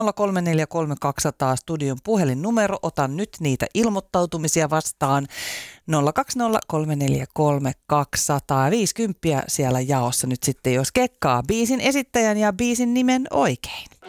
0343200 studion puhelinnumero. Otan nyt niitä ilmoittautumisia vastaan. 020343200. 50 siellä jaossa nyt sitten, jos kekkaa biisin esittäjän ja biisin nimen oikein.